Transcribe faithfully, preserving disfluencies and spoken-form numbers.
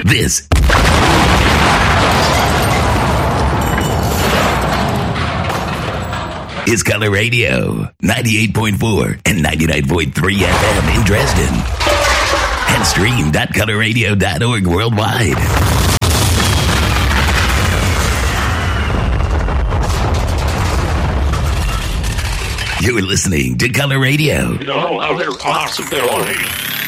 This is Color Radio, ninety-eight point four and ninety-nine point three F M in Dresden. And stream dot color radio dot org worldwide. You're listening to Color Radio. You know, how they're possibilities.